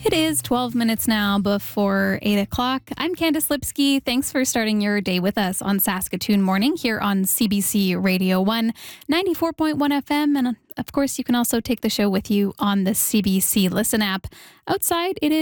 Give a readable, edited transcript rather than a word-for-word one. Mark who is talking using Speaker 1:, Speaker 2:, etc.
Speaker 1: It is 12 minutes now before 8 o'clock. I'm Candace Lipsky. Thanks for starting your day with us on Saskatoon Morning here on CBC Radio 1, 94.1 FM. And of course, you can also take the show with you on the CBC Listen app. Outside, it is